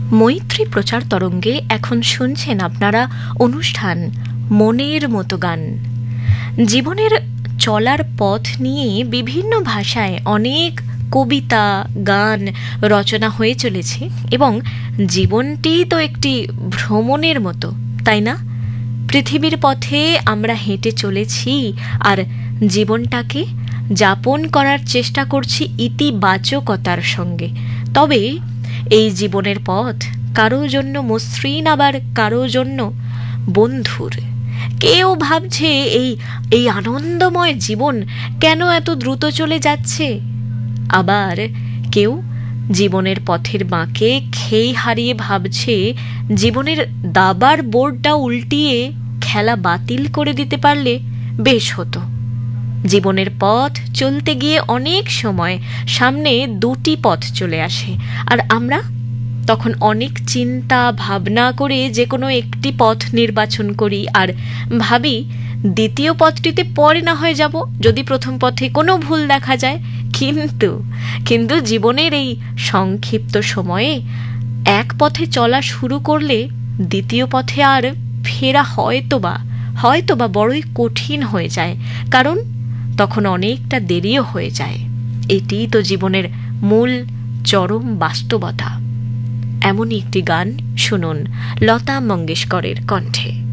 মৈত্রী প্রচার তরঙ্গে এখন শুনছেন আপনারা অনুষ্ঠান মনের মতো গান। জীবনের চলার পথ নিয়ে বিভিন্ন ভাষায় অনেক কবিতা গান রচনা হয়ে চলেছে এবং জীবনটি তো একটি ভ্রমণের মতো, তাই না? পৃথিবীর পথে আমরা হেঁটে চলেছি আর জীবনটাকে যাপন করার চেষ্টা করছি ইতিবাচকতার সঙ্গে। তবে এই জীবনের পথ কারো জন্য মসৃণ, আবার কারো জন্য বন্ধুর। কেউ ভাবছে এই এই আনন্দময় জীবন কেন এত দ্রুত চলে যাচ্ছে, আবার কেউ জীবনের পথের বাঁকে খেই হারিয়ে ভাবছে জীবনের দাবার বোর্ডটা উল্টিয়ে খেলা বাতিল করে দিতে পারলে বেশ হতো। জীবনের পথ চলতে গিয়ে অনেক সময় সামনে দুটি পথ চলে আসে, আর আমরা তখন অনেক চিন্তা ভাবনা করে যে কোনো একটি পথ নির্বাচন করি আর ভাবি দ্বিতীয় পথটিতে পরে না হয়ে যাব যদি প্রথম পথে কোনো ভুল দেখা যায়। কিন্তু কিন্তু জীবনের এই সংক্ষিপ্ত সময়ে এক পথে চলা শুরু করলে দ্বিতীয় পথে আর ফেরা হয়তোবা বড়ই কঠিন হয়ে যায়, কারণ তখন অনেকটা দেরিও হয়ে যায়। এটিই তো জীবনের মূল চরম বাস্তবতা। এমনই একটি গান শুনুন লতা মঙ্গেশকরের কণ্ঠে।